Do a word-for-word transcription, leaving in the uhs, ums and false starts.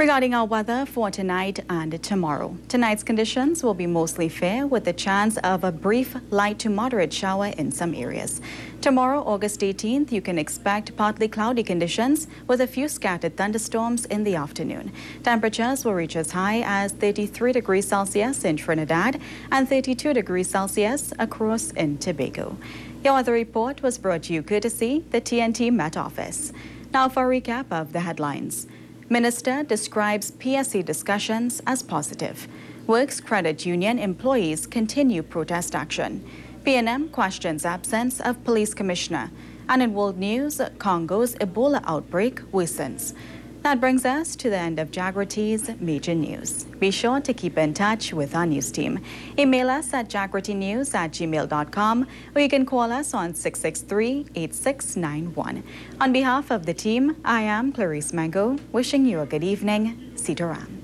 Regarding our weather for tonight and tomorrow. Tonight's conditions will be mostly fair with the chance of a brief light to moderate shower in some areas. Tomorrow, August eighteenth, you can expect partly cloudy conditions with a few scattered thunderstorms in the afternoon. Temperatures will reach as high as thirty-three degrees Celsius in Trinidad and thirty-two degrees Celsius across in Tobago. Your weather report was brought to you courtesy the T N T Met Office. Now for a recap of the headlines. Minister describes P S C discussions as positive. Works Credit Union employees continue protest action. P N M questions absence of police commissioner. And in world news, Congo's Ebola outbreak worsens. That brings us to the end of Jagriti's major news. Be sure to keep in touch with our news team. Email us at jagritinews at gmail dot com or you can call us on six six three, eight six nine one. On behalf of the team, I am Clarice Mango, wishing you a good evening. Sitaram.